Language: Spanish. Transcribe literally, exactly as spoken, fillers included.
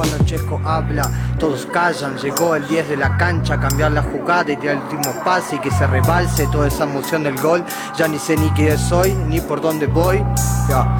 Cuando Checo habla, todos callan. Llegó el diez de la cancha, cambiar la jugada y tirar el último pase y que se rebalse toda esa emoción del gol. Ya ni sé ni quién soy, ni por dónde voy. Ya,